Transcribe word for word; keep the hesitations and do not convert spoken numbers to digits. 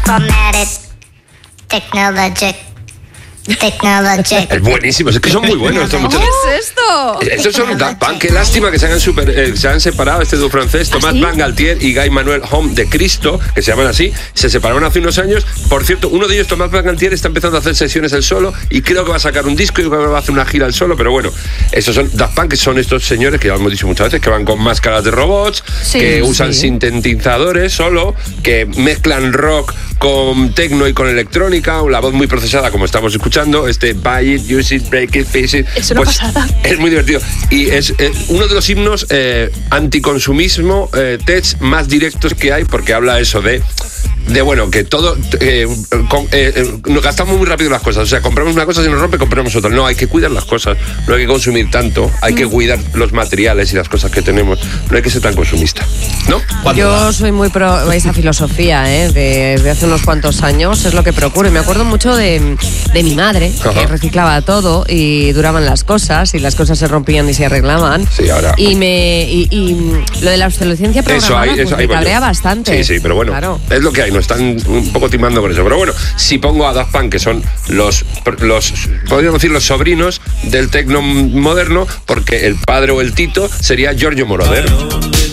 Formatted. Technologic. Technologic. Es buenísimo, es que son muy buenos estos muchachos. ¿Qué es esto? Estos son Daft Punk, qué lástima que se han, super, eh, se han separado este dúo francés, Tomás ¿Ah, sí? Van Galtier y Guy Manuel Homme de Cristo, que se llaman así, se separaron hace unos años. Por cierto, uno de ellos, Tomás Van Galtier, está empezando a hacer sesiones él solo y creo que va a sacar un disco y creo que va a hacer una gira él solo, pero bueno, estos son Daft Punk, que son estos señores que ya hemos dicho muchas veces, que van con máscaras de robots, Sí, que usan sí. sintetizadores solo, que mezclan rock con tecno y con electrónica, la voz muy procesada como estamos escuchando, este buy it, use it, break it, face it. Es una pasada. Es muy divertido. Y es eh, uno de los himnos eh, anticonsumismo eh, tech más directos que hay, porque habla eso de de bueno, que todo eh, con, eh, nos gastamos muy rápido las cosas, o sea, compramos una cosa, si nos rompe, compramos otra. No, hay que cuidar las cosas, no hay que consumir tanto, hay que cuidar los materiales y las cosas que tenemos, no hay que ser tan consumista, ¿no? Cuando Yo va. soy muy pro esa filosofía, ¿eh? de, de hace unos cuantos años, es lo que procuro. Y me acuerdo mucho de, de mi madre, Ajá. que reciclaba todo y duraban las cosas, y las cosas se rompían y se arreglaban. Sí, ahora- Y, me, y, y lo de la obsolescencia programada Eso hay, pues, eso me ahí voy yo. cabrea bastante. Sí, sí, pero bueno, Claro. es lo que hay, nos están un poco timando con eso. Pero bueno, si pongo a Daft Punk, que son los, los podríamos decir, los sobrinos del tecno moderno, porque el padre o el tito sería Giorgio Moroder.